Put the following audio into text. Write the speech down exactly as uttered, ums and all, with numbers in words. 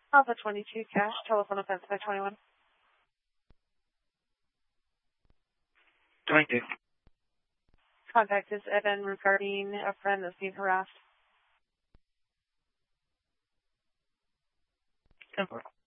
Alpha twenty-two cash, telephone offense by twenty-one. twenty-two. Contact is Evan regarding a friend that's being harassed. ten four.